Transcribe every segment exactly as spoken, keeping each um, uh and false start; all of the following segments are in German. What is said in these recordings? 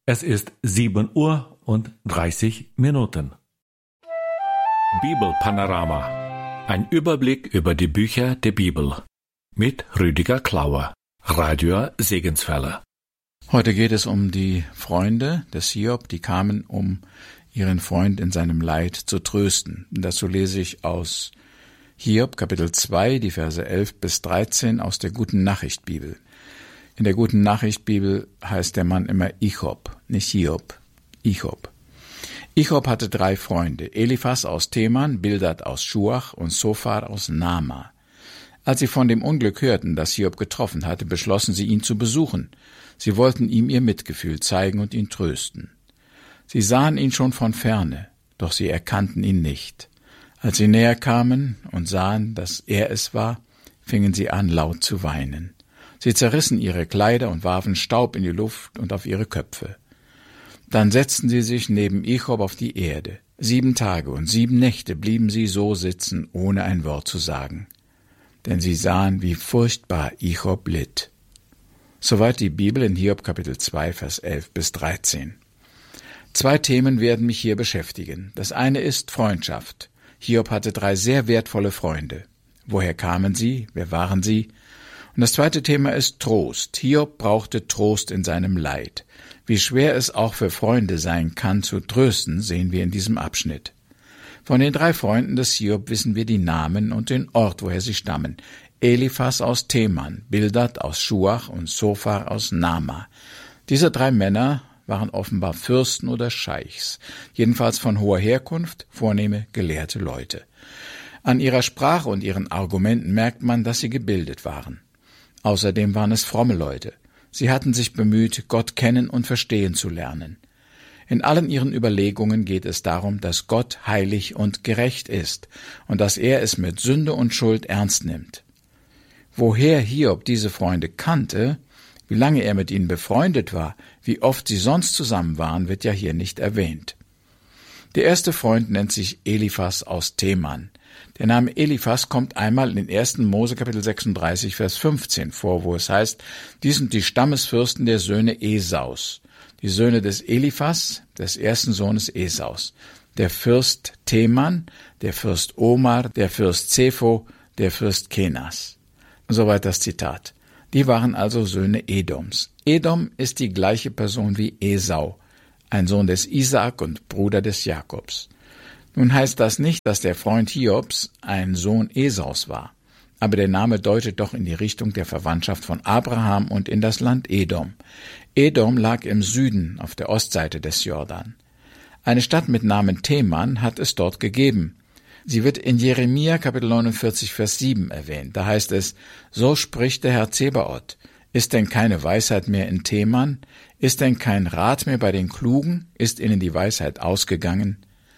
Es ist sieben Uhr und dreißig Minuten. Bibelpanorama. Ein Überblick über die Bücher der Bibel. Mit Rüdiger Klauer, Radio Segenswelle. Heute geht es um die Freunde des Hiob, die kamen, um ihren Freund in seinem Leid zu trösten. Und dazu lese ich aus Hiob, Kapitel zwei, die Verse elf bis dreizehn aus der Guten Nachricht Bibel. In der Guten Nachricht Bibel heißt der Mann immer Ichob, nicht Hiob, Ichob. Ichob hatte drei Freunde, Eliphas aus Teman, Bildad aus Schuach und Sophar aus Nama. Als sie von dem Unglück hörten, das Hiob getroffen hatte, beschlossen sie, ihn zu besuchen. Sie wollten ihm ihr Mitgefühl zeigen und ihn trösten. Sie sahen ihn schon von ferne, doch sie erkannten ihn nicht. Als sie näher kamen und sahen, dass er es war, fingen sie an, laut zu weinen. Sie zerrissen ihre Kleider und warfen Staub in die Luft und auf ihre Köpfe. Dann setzten sie sich neben Ichob auf die Erde. Sieben Tage und sieben Nächte blieben sie so sitzen, ohne ein Wort zu sagen. Denn sie sahen, wie furchtbar Ichob litt. Soweit die Bibel in Hiob Kapitel zwei, Vers elf bis dreizehn. Zwei Themen werden mich hier beschäftigen. Das eine ist Freundschaft. Hiob hatte drei sehr wertvolle Freunde. Woher kamen sie? Wer waren sie? Und das zweite Thema ist Trost. Hiob brauchte Trost in seinem Leid. Wie schwer es auch für Freunde sein kann, zu trösten, sehen wir in diesem Abschnitt. Von den drei Freunden des Hiob wissen wir die Namen und den Ort, woher sie stammen. Eliphas aus Teman, Bildad aus Schuach und Sophar aus Nama. Diese drei Männer waren offenbar Fürsten oder Scheichs, jedenfalls von hoher Herkunft, vornehme, gelehrte Leute. An ihrer Sprache und ihren Argumenten merkt man, dass sie gebildet waren. Außerdem waren es fromme Leute. Sie hatten sich bemüht, Gott kennen und verstehen zu lernen. In allen ihren Überlegungen geht es darum, dass Gott heilig und gerecht ist und dass er es mit Sünde und Schuld ernst nimmt. Woher Hiob diese Freunde kannte, wie lange er mit ihnen befreundet war, wie oft sie sonst zusammen waren, wird ja hier nicht erwähnt. Der erste Freund nennt sich Eliphas aus Teman. Der Name Eliphas kommt einmal in ersten Mose Kapitel sechsunddreißig, Vers fünfzehn vor, wo es heißt, dies sind die Stammesfürsten der Söhne Esaus, die Söhne des Eliphas, des ersten Sohnes Esaus, der Fürst Teman, der Fürst Omar, der Fürst Zepho, der Fürst Kenas. Soweit das Zitat. Die waren also Söhne Edoms. Edom ist die gleiche Person wie Esau, ein Sohn des Isaak und Bruder des Jakobs. Nun heißt das nicht, dass der Freund Hiobs ein Sohn Esaus war, aber der Name deutet doch in die Richtung der Verwandtschaft von Abraham und in das Land Edom. Edom lag im Süden auf der Ostseite des Jordan. Eine Stadt mit Namen Teman hat es dort gegeben. Sie wird in Jeremia Kapitel neunundvierzig, Vers sieben erwähnt. Da heißt es, so spricht der Herr Zebaoth, ist denn keine Weisheit mehr in Teman? Ist denn kein Rat mehr bei den Klugen? Ist ihnen die Weisheit ausgegangen?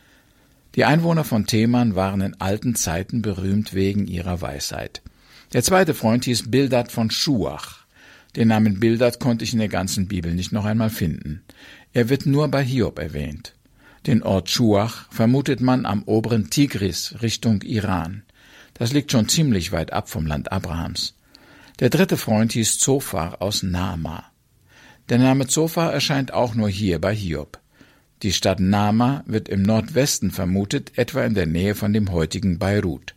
Die Einwohner von Teman waren in alten Zeiten berühmt wegen ihrer Weisheit. Der zweite Freund hieß Bildad von Schuach. Den Namen Bildad konnte ich in der ganzen Bibel nicht noch einmal finden. Er wird nur bei Hiob erwähnt. Den Ort Schuach vermutet man am oberen Tigris Richtung Iran. Das liegt schon ziemlich weit ab vom Land Abrahams. Der dritte Freund hieß Zophar aus Nama. Der Name Zophar erscheint auch nur hier bei Hiob. Die Stadt Nama wird im Nordwesten vermutet, etwa in der Nähe von dem heutigen Beirut.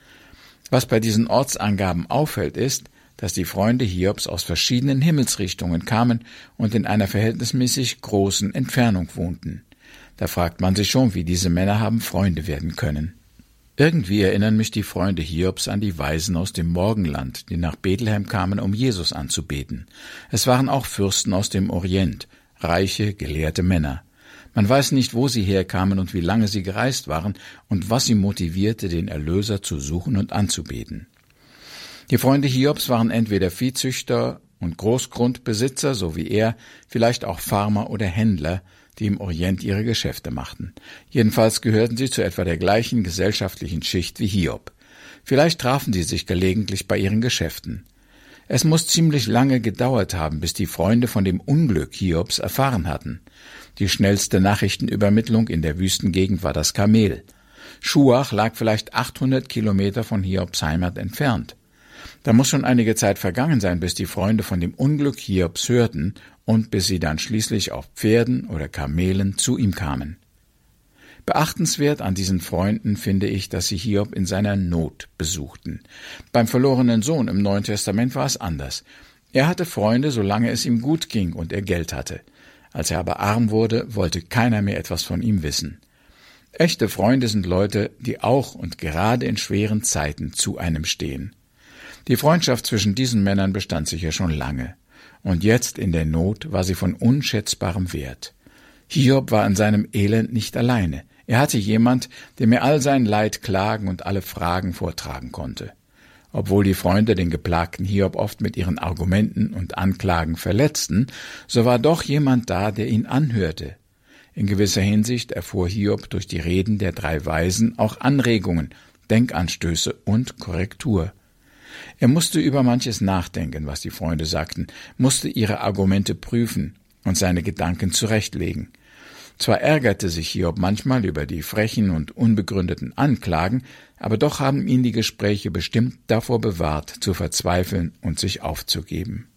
Was bei diesen Ortsangaben auffällt, ist, dass die Freunde Hiobs aus verschiedenen Himmelsrichtungen kamen und in einer verhältnismäßig großen Entfernung wohnten. Da fragt man sich schon, wie diese Männer haben Freunde werden können. Irgendwie erinnern mich die Freunde Hiobs an die Weisen aus dem Morgenland, die nach Bethlehem kamen, um Jesus anzubeten. Es waren auch Fürsten aus dem Orient, reiche, gelehrte Männer. Man weiß nicht, wo sie herkamen und wie lange sie gereist waren und was sie motivierte, den Erlöser zu suchen und anzubeten. Die Freunde Hiobs waren entweder Viehzüchter und Großgrundbesitzer, so wie er, vielleicht auch Farmer oder Händler, die im Orient ihre Geschäfte machten. Jedenfalls gehörten sie zu etwa der gleichen gesellschaftlichen Schicht wie Hiob. Vielleicht trafen sie sich gelegentlich bei ihren Geschäften. Es muss ziemlich lange gedauert haben, bis die Freunde von dem Unglück Hiobs erfahren hatten. Die schnellste Nachrichtenübermittlung in der Wüstengegend war das Kamel. Schuach lag vielleicht achthundert Kilometer von Hiobs Heimat entfernt. Da muss schon einige Zeit vergangen sein, bis die Freunde von dem Unglück Hiobs hörten und bis sie dann schließlich auf Pferden oder Kamelen zu ihm kamen. Beachtenswert an diesen Freunden finde ich, dass sie Hiob in seiner Not besuchten. Beim verlorenen Sohn im Neuen Testament war es anders. Er hatte Freunde, solange es ihm gut ging und er Geld hatte. Als er aber arm wurde, wollte keiner mehr etwas von ihm wissen. Echte Freunde sind Leute, die auch und gerade in schweren Zeiten zu einem stehen. Die Freundschaft zwischen diesen Männern bestand sicher schon lange. Und jetzt in der Not war sie von unschätzbarem Wert. Hiob war in seinem Elend nicht alleine. Er hatte jemand, dem er all sein Leid klagen und alle Fragen vortragen konnte. Obwohl die Freunde den geplagten Hiob oft mit ihren Argumenten und Anklagen verletzten, so war doch jemand da, der ihn anhörte. In gewisser Hinsicht erfuhr Hiob durch die Reden der drei Weisen auch Anregungen, Denkanstöße und Korrektur. Er musste über manches nachdenken, was die Freunde sagten, musste ihre Argumente prüfen und seine Gedanken zurechtlegen. Zwar ärgerte sich Hiob manchmal über die frechen und unbegründeten Anklagen, aber doch haben ihn die Gespräche bestimmt davor bewahrt, zu verzweifeln und sich aufzugeben.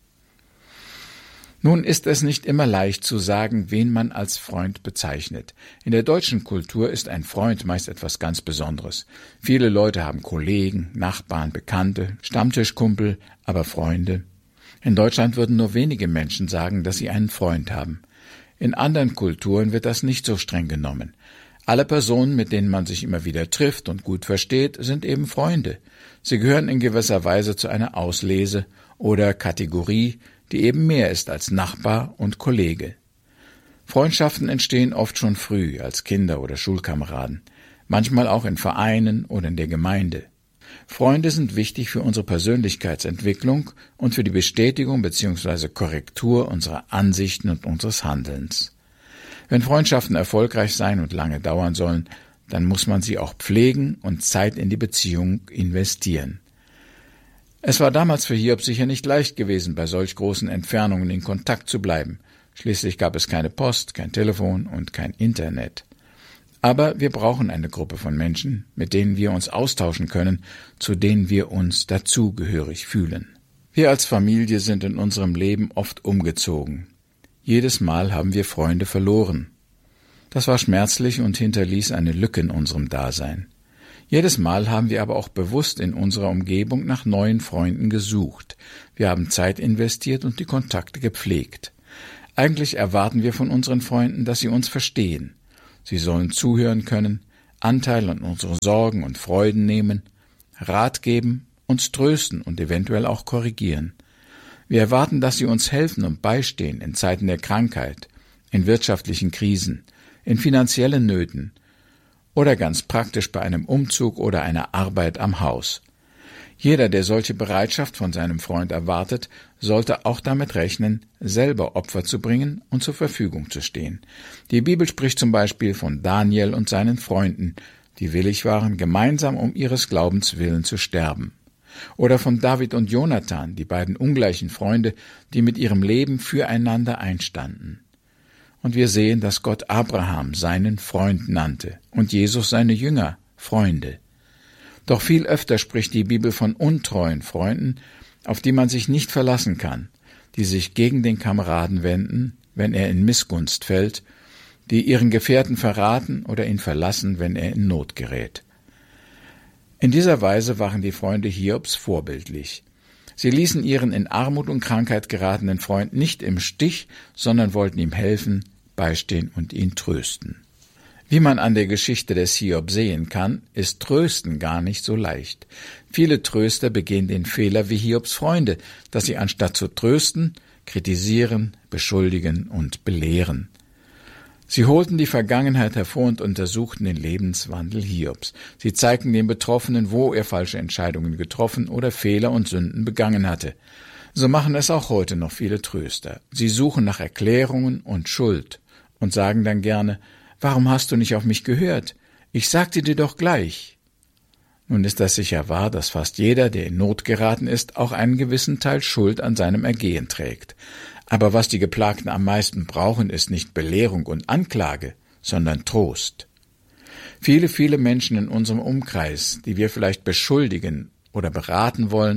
Nun ist es nicht immer leicht zu sagen, wen man als Freund bezeichnet. In der deutschen Kultur ist ein Freund meist etwas ganz Besonderes. Viele Leute haben Kollegen, Nachbarn, Bekannte, Stammtischkumpel, aber Freunde. In Deutschland würden nur wenige Menschen sagen, dass sie einen Freund haben. In anderen Kulturen wird das nicht so streng genommen. Alle Personen, mit denen man sich immer wieder trifft und gut versteht, sind eben Freunde. Sie gehören in gewisser Weise zu einer Auslese oder Kategorie, die eben mehr ist als Nachbar und Kollege. Freundschaften entstehen oft schon früh, als Kinder oder Schulkameraden, manchmal auch in Vereinen oder in der Gemeinde. Freunde sind wichtig für unsere Persönlichkeitsentwicklung und für die Bestätigung bzw. Korrektur unserer Ansichten und unseres Handelns. Wenn Freundschaften erfolgreich sein und lange dauern sollen, dann muss man sie auch pflegen und Zeit in die Beziehung investieren. Es war damals für Hiob sicher nicht leicht gewesen, bei solch großen Entfernungen in Kontakt zu bleiben. Schließlich gab es keine Post, kein Telefon und kein Internet. Aber wir brauchen eine Gruppe von Menschen, mit denen wir uns austauschen können, zu denen wir uns dazugehörig fühlen. Wir als Familie sind in unserem Leben oft umgezogen. Jedes Mal haben wir Freunde verloren. Das war schmerzlich und hinterließ eine Lücke in unserem Dasein. Jedes Mal haben wir aber auch bewusst in unserer Umgebung nach neuen Freunden gesucht. Wir haben Zeit investiert und die Kontakte gepflegt. Eigentlich erwarten wir von unseren Freunden, dass sie uns verstehen. Sie sollen zuhören können, Anteil an unseren Sorgen und Freuden nehmen, Rat geben, uns trösten und eventuell auch korrigieren. Wir erwarten, dass sie uns helfen und beistehen in Zeiten der Krankheit, in wirtschaftlichen Krisen, in finanziellen Nöten oder ganz praktisch bei einem Umzug oder einer Arbeit am Haus. Jeder, der solche Bereitschaft von seinem Freund erwartet, sollte auch damit rechnen, selber Opfer zu bringen und zur Verfügung zu stehen. Die Bibel spricht zum Beispiel von Daniel und seinen Freunden, die willig waren, gemeinsam um ihres Glaubens willen zu sterben. Oder von David und Jonathan, die beiden ungleichen Freunde, die mit ihrem Leben füreinander einstanden. Und wir sehen, dass Gott Abraham seinen Freund nannte und Jesus seine Jünger Freunde. Doch viel öfter spricht die Bibel von untreuen Freunden, auf die man sich nicht verlassen kann, die sich gegen den Kameraden wenden, wenn er in Missgunst fällt, die ihren Gefährten verraten oder ihn verlassen, wenn er in Not gerät. In dieser Weise waren die Freunde Hiobs vorbildlich. Sie ließen ihren in Armut und Krankheit geratenen Freund nicht im Stich, sondern wollten ihm helfen, beistehen und ihn trösten. Wie man an der Geschichte des Hiob sehen kann, ist Trösten gar nicht so leicht. Viele Tröster begehen den Fehler wie Hiobs Freunde, dass sie anstatt zu trösten, kritisieren, beschuldigen und belehren. Sie holten die Vergangenheit hervor und untersuchten den Lebenswandel Hiobs. Sie zeigten dem Betroffenen, wo er falsche Entscheidungen getroffen oder Fehler und Sünden begangen hatte. So machen es auch heute noch viele Tröster. Sie suchen nach Erklärungen und Schuld und sagen dann gerne: »Warum hast du nicht auf mich gehört? Ich sagte dir doch gleich.« Nun ist das sicher wahr, dass fast jeder, der in Not geraten ist, auch einen gewissen Teil Schuld an seinem Ergehen trägt. Aber was die Geplagten am meisten brauchen, ist nicht Belehrung und Anklage, sondern Trost. Viele, viele Menschen in unserem Umkreis, die wir vielleicht beschuldigen oder beraten wollen,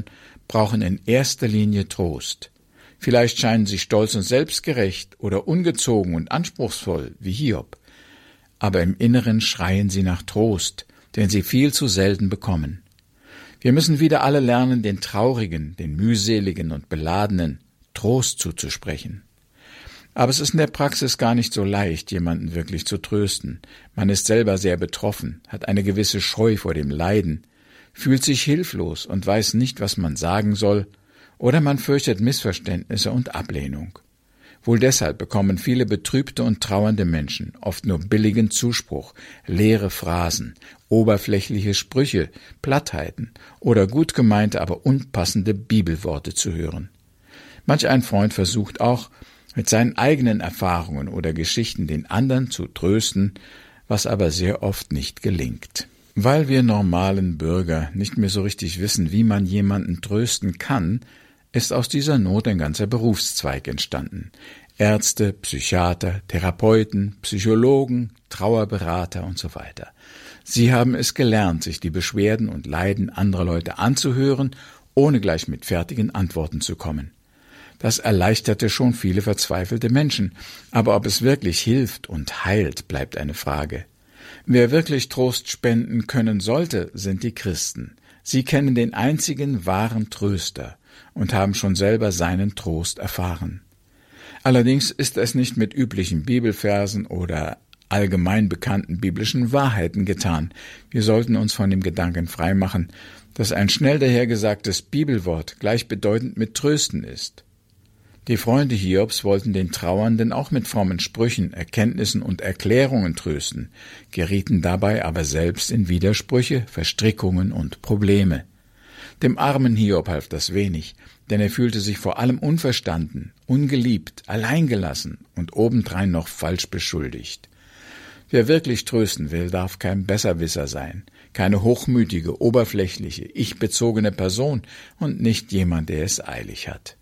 brauchen in erster Linie Trost. Vielleicht scheinen sie stolz und selbstgerecht oder ungezogen und anspruchsvoll wie Hiob, aber im Inneren schreien sie nach Trost, den sie viel zu selten bekommen. Wir müssen wieder alle lernen, den Traurigen, den Mühseligen und Beladenen Trost zuzusprechen. Aber es ist in der Praxis gar nicht so leicht, jemanden wirklich zu trösten. Man ist selber sehr betroffen, hat eine gewisse Scheu vor dem Leiden, fühlt sich hilflos und weiß nicht, was man sagen soll, oder man fürchtet Missverständnisse und Ablehnung. Wohl deshalb bekommen viele betrübte und trauernde Menschen oft nur billigen Zuspruch, leere Phrasen, oberflächliche Sprüche, Plattheiten oder gut gemeinte, aber unpassende Bibelworte zu hören. Manch ein Freund versucht auch, mit seinen eigenen Erfahrungen oder Geschichten den anderen zu trösten, was aber sehr oft nicht gelingt. Weil wir normalen Bürger nicht mehr so richtig wissen, wie man jemanden trösten kann, ist aus dieser Not ein ganzer Berufszweig entstanden. Ärzte, Psychiater, Therapeuten, Psychologen, Trauerberater und so weiter. Sie haben es gelernt, sich die Beschwerden und Leiden anderer Leute anzuhören, ohne gleich mit fertigen Antworten zu kommen. Das erleichterte schon viele verzweifelte Menschen, aber ob es wirklich hilft und heilt, bleibt eine Frage. Wer wirklich Trost spenden können sollte, sind die Christen. Sie kennen den einzigen wahren Tröster und haben schon selber seinen Trost erfahren. Allerdings ist es nicht mit üblichen Bibelversen oder allgemein bekannten biblischen Wahrheiten getan. Wir sollten uns von dem Gedanken freimachen, dass ein schnell dahergesagtes Bibelwort gleichbedeutend mit Trösten ist. Die Freunde Hiobs wollten den Trauernden auch mit frommen Sprüchen, Erkenntnissen und Erklärungen trösten, gerieten dabei aber selbst in Widersprüche, Verstrickungen und Probleme. Dem armen Hiob half das wenig, denn er fühlte sich vor allem unverstanden, ungeliebt, alleingelassen und obendrein noch falsch beschuldigt. Wer wirklich trösten will, darf kein Besserwisser sein, keine hochmütige, oberflächliche, ich-bezogene Person und nicht jemand, der es eilig hat.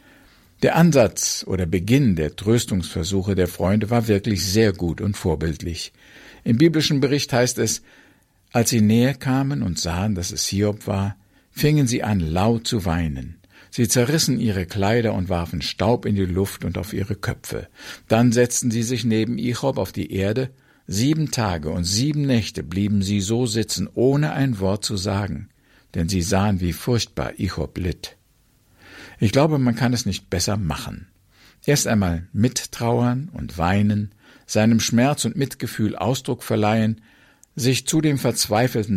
Der Ansatz oder Beginn der Tröstungsversuche der Freunde war wirklich sehr gut und vorbildlich. Im biblischen Bericht heißt es, als sie näher kamen und sahen, dass es Hiob war, fingen sie an, laut zu weinen. Sie zerrissen ihre Kleider und warfen Staub in die Luft und auf ihre Köpfe. Dann setzten sie sich neben Hiob auf die Erde. Sieben Tage und sieben Nächte blieben sie so sitzen, ohne ein Wort zu sagen, denn sie sahen, wie furchtbar Hiob litt. Ich glaube, man kann es nicht besser machen. Erst einmal mittrauern und weinen, seinem Schmerz und Mitgefühl Ausdruck verleihen, sich zu dem verzweifelten